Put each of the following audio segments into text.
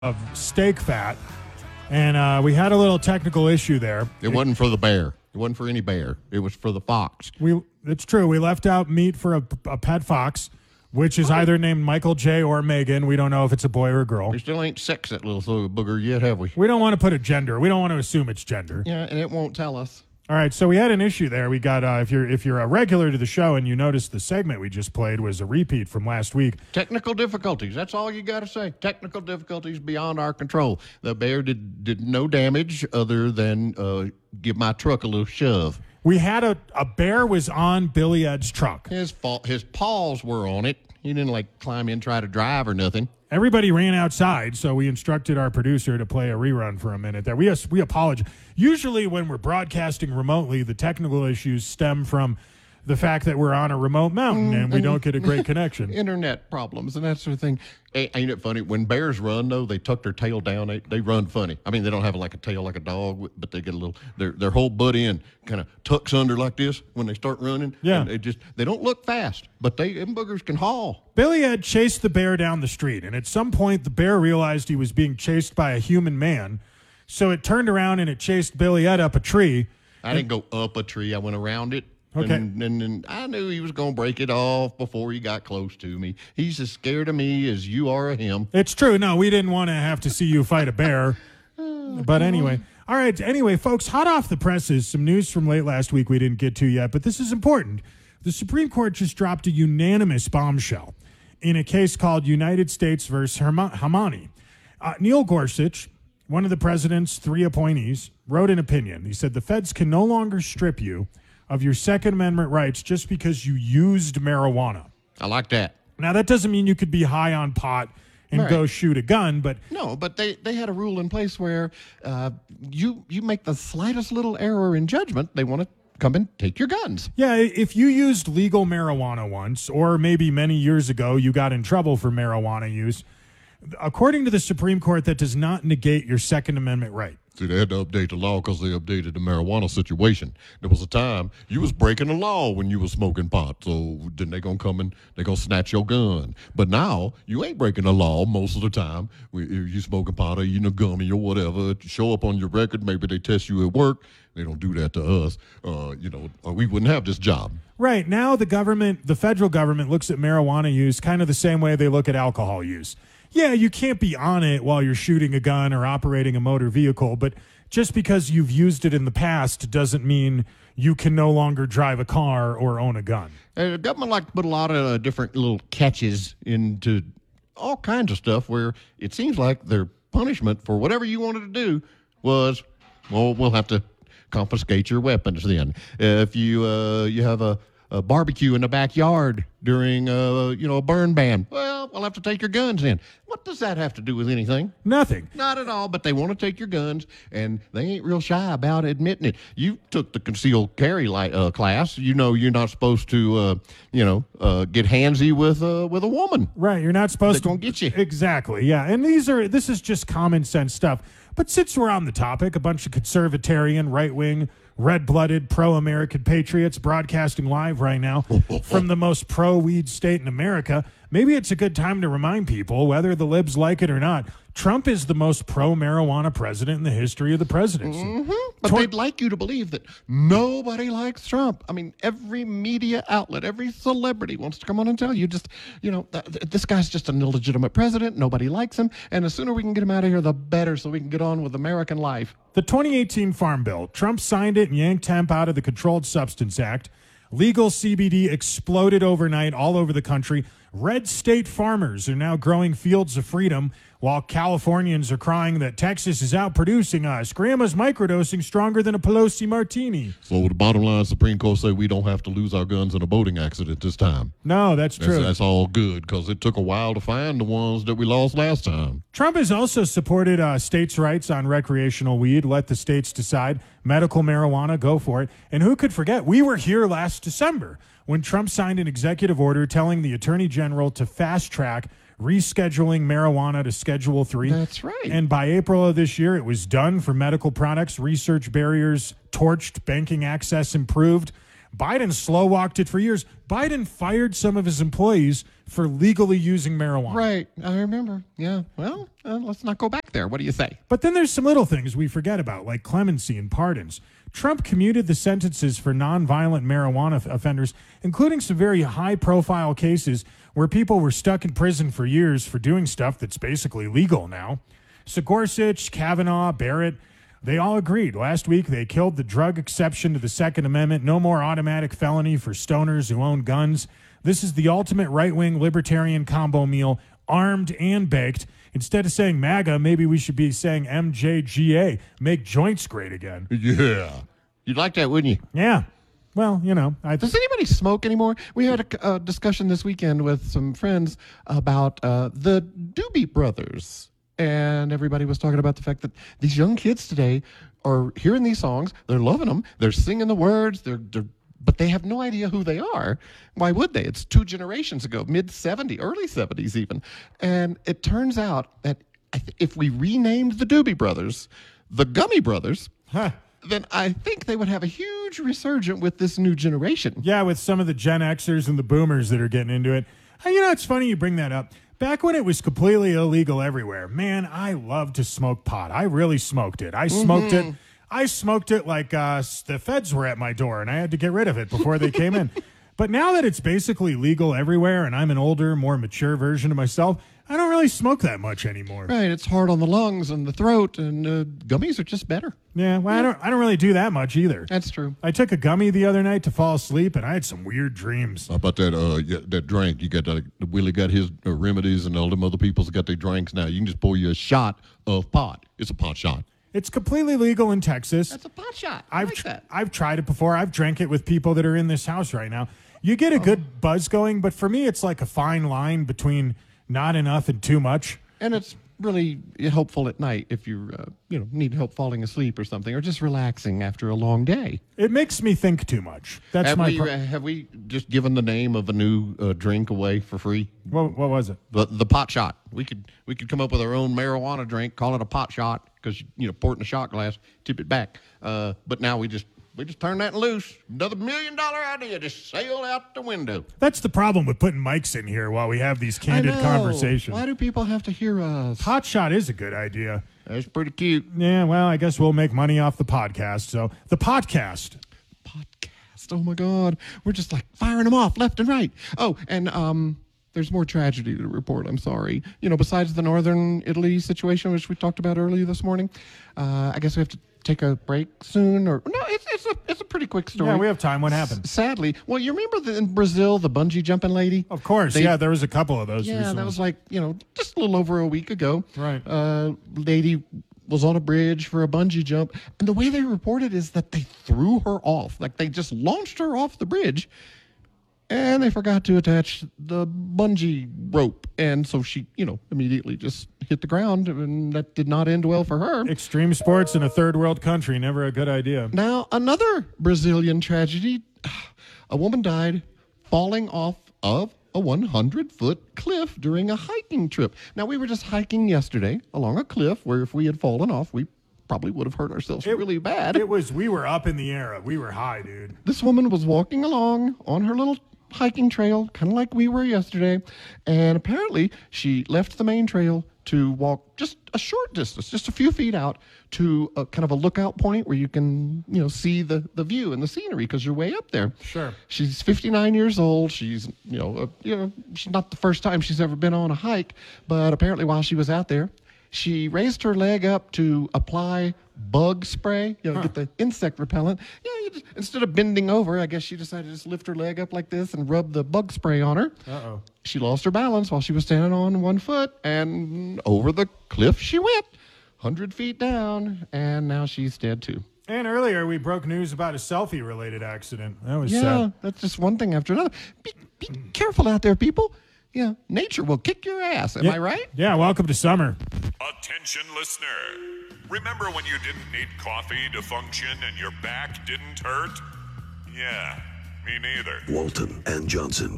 of steak fat, and we had a little technical issue there. It wasn't for the bear. It wasn't for any bear. It was for the fox. It's true. We left out meat for a pet fox, which is either named Michael J. or Megan. We don't know if it's a boy or a girl. We still ain't sexed that little booger yet, have we? We don't want to put a gender. We don't want to assume it's gender. Yeah, and it won't tell us. All right, so we had an issue there. We got if you're a regular to the show and you noticed the segment we just played was a repeat from last week. Technical difficulties. That's all you got to say. Technical difficulties beyond our control. The bear did no damage other than give my truck a little shove. We had a bear was on Billy Ed's truck. His paws were on it. He didn't climb in, try to drive or nothing. Everybody ran outside, so we instructed our producer to play a rerun for a minute there. We apologize. Usually when we're broadcasting remotely, the technical issues stem from the fact that we're on a remote mountain and we don't get a great connection. Internet problems and that sort of thing. Ain't it funny? When bears run, though, they tuck their tail down. They run funny. I mean, they don't have a tail like a dog, but they get a little, their whole butt end kind of tucks under like this when they start running. Yeah. And they don't look fast, but them boogers can haul. Billy Ed chased the bear down the street, and at some point the bear realized he was being chased by a human man, so it turned around and it chased Billy Ed up a tree. I didn't go up a tree. I went around it. Okay. And I knew he was going to break it off before he got close to me. He's as scared of me as you are of him. It's true. No, we didn't want to have to see you fight a bear. But anyway. All right. Anyway, folks, hot off the presses, some news from late last week we didn't get to yet, but this is important. The Supreme Court just dropped a unanimous bombshell in a case called United States versus Hamani. Neil Gorsuch, one of the president's 3 appointees, wrote an opinion. He said the feds can no longer strip you of your Second Amendment rights just because you used marijuana. I like that. Now, that doesn't mean you could be high on pot and go shoot a gun, but... No, but they had a rule in place where you make the slightest little error in judgment, they want to come and take your guns. Yeah, if you used legal marijuana once, or maybe many years ago you got in trouble for marijuana use, according to the Supreme Court, that does not negate your Second Amendment right. See, they had to update the law because they updated the marijuana situation. There was a time you was breaking the law when you was smoking pot, so then they gonna come and they gonna snatch your gun. But now you ain't breaking the law most of the time. If you smoking pot or eating a gummy or whatever, show up on your record. Maybe they test you at work. They don't do that to us, or we wouldn't have this job. Right now, the federal government looks at marijuana use kind of the same way they look at alcohol use. Yeah, you can't be on it while you're shooting a gun or operating a motor vehicle, but just because you've used it in the past doesn't mean you can no longer drive a car or own a gun. The government like to put a lot of different little catches into all kinds of stuff where it seems like their punishment for whatever you wanted to do was, well, we'll have to confiscate your weapons then. If you have a barbecue in the backyard during a burn ban, well, we'll have to take your guns in. What does that have to do with anything? Nothing. Not at all, but they want to take your guns, and they ain't real shy about admitting it. You took the concealed carry class. You know you're not supposed to, get handsy with a woman. Right, you're not supposed to. They're going to get you. Exactly, yeah. And this is just common sense stuff. But since we're on the topic, a bunch of conservatarian, right-wing, red-blooded, pro-American patriots broadcasting live right now from the most pro-weed state in America, maybe it's a good time to remind people, whether the libs like it or not, Trump is the most pro-marijuana president in the history of the presidency. Mm-hmm. But they'd like you to believe that nobody likes Trump. I mean, every media outlet, every celebrity wants to come on and tell you this guy's just an illegitimate president. Nobody likes him. And the sooner we can get him out of here, the better, so we can get on with American life. The 2018 Farm Bill, Trump signed it and yanked hemp out of the Controlled Substance Act. Legal CBD exploded overnight all over the country. Red state farmers are now growing fields of freedom, while Californians are crying that Texas is outproducing us. Grandma's microdosing stronger than a Pelosi martini. So the bottom line, Supreme Court say we don't have to lose our guns in a boating accident this time. No, that's true. That's all good, because it took a while to find the ones that we lost last time. Trump has also supported states' rights on recreational weed. Let the states decide. Medical marijuana, go for it. And who could forget, we were here last December when Trump signed an executive order telling the Attorney General to fast-track rescheduling marijuana to Schedule 3. That's right. And by April of this year, it was done for medical products. Research barriers torched, banking access improved. Biden slow-walked it for years. Biden fired some of his employees for legally using marijuana. Right. I remember. Yeah. Well, let's not go back there. What do you say? But then there's some little things we forget about, like clemency and pardons. Trump commuted the sentences for nonviolent marijuana offenders, including some very high-profile cases where people were stuck in prison for years for doing stuff that's basically legal now. So Gorsuch, Kavanaugh, Barrett, they all agreed. Last week, they killed the drug exception to the Second Amendment. No more automatic felony for stoners who own guns. This is the ultimate right-wing libertarian combo meal, armed and baked. Instead of saying MAGA, maybe we should be saying MJGA, make joints great again. Yeah. You'd like that, wouldn't you? Yeah. Well, Does anybody smoke anymore? We had a discussion this weekend with some friends about the Doobie Brothers. And everybody was talking about the fact that these young kids today are hearing these songs. They're loving them. They're singing the words. But they have no idea who they are. Why would they? It's 2 generations ago, mid-70s, early 70s even. And it turns out that if we renamed the Doobie Brothers the Gummy Brothers, then I think they would have a huge resurgence with this new generation. Yeah, with some of the Gen Xers and the Boomers that are getting into it. It's funny you bring that up. Back when it was completely illegal everywhere, man, I loved to smoke pot. I really smoked it. I smoked it. I smoked it like the feds were at my door, and I had to get rid of it before they came in. But now that it's basically legal everywhere, and I'm an older, more mature version of myself, I don't really smoke that much anymore. Right, it's hard on the lungs and the throat, and gummies are just better. Yeah, well, I don't really do that much either. That's true. I took a gummy the other night to fall asleep, and I had some weird dreams. How about that that drink? You got Willie got his remedies, and all them other people's got their drinks now. You can just pour you a shot of pot. It's a pot shot. It's completely legal in Texas. That's a pot shot. I've tried it before. I've drank it with people that are in this house right now. You get a good buzz going, but for me, it's like a fine line between not enough and too much. And it's really helpful at night if you need help falling asleep or something, or just relaxing after a long day. It makes me think too much. That's have we just given the name of a new drink away for free? What was it? The pot shot. We could come up with our own marijuana drink, call it a pot shot, because pour it in a shot glass, tip it back. But now we just turn that loose. Another $1 million idea just sail out the window. That's the problem with putting mics in here while we have these candid conversations. Why do people have to hear us? Hot shot is a good idea. That's pretty cute. Yeah, well, I guess we'll make money off the podcast. So the podcast. Oh my God, we're just like firing them off left and right. Oh, and there's more tragedy to report. I'm sorry. Besides the northern Italy situation, which we talked about earlier this morning, I guess we have to take a break soon. Or no, it's a pretty quick story. Yeah, we have time. What happened? Sadly, well, you remember in Brazil the bungee jumping lady? Of course. There was a couple of those. Yeah, recently. That was like just a little over a week ago. Right. Lady was on a bridge for a bungee jump, and the way they reported is that they threw her off. Like they just launched her off the bridge. And they forgot to attach the bungee rope. And so she, immediately just hit the ground. And that did not end well for her. Extreme sports in a third world country, never a good idea. Now, another Brazilian tragedy. A woman died falling off of a 100-foot cliff during a hiking trip. Now, we were just hiking yesterday along a cliff where if we had fallen off, we probably would have hurt ourselves really bad. We were up in the air. We were high, dude. This woman was walking along on her little hiking trail, kind of like we were yesterday, and apparently she left the main trail to walk just a short distance, just a few feet out to a kind of a lookout point where you can, see the view and the scenery because you're way up there. Sure. She's 59 years old. She's, she's not the first time she's ever been on a hike, but apparently while she was out there, she raised her leg up to apply bug spray, get the insect repellent. Instead of bending over, I guess she decided to just lift her leg up like this and rub the bug spray on her. Uh-oh. She lost her balance while she was standing on one foot, and over the cliff she went, 100 feet down, and now she's dead too. And earlier we broke news about a selfie-related accident. That was sad. That's just one thing after another. Be careful out there, people. Yeah, nature will kick your ass. Am I right? Yeah, welcome to summer. Attention, listener. Remember when you didn't need coffee to function and your back didn't hurt? Yeah, me neither. Walton and Johnson.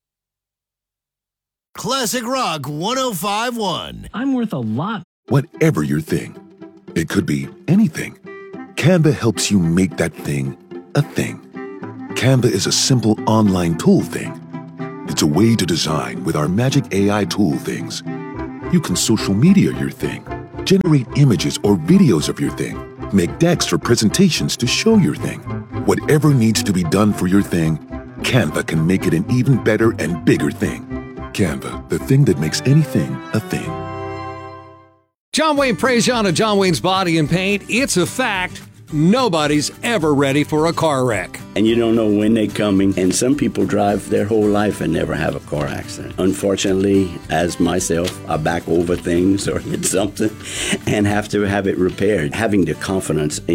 Classic Rock 105.1. I'm worth a lot. Whatever your thing, it could be anything. Canva helps you make that thing a thing. Canva is a simple online tool thing. It's a way to design with our magic AI tool things. You can social media your thing, generate images or videos of your thing, make decks for presentations to show your thing. Whatever needs to be done for your thing, Canva can make it an even better and bigger thing. Canva, the thing that makes anything a thing. John Wayne Prejean of John Wayne's Body and Paint. It's a fact. Nobody's ever ready for a car wreck. And you don't know when they're coming. And some people drive their whole life and never have a car accident. Unfortunately, as myself, I back over things or hit something and have to have it repaired. Having the confidence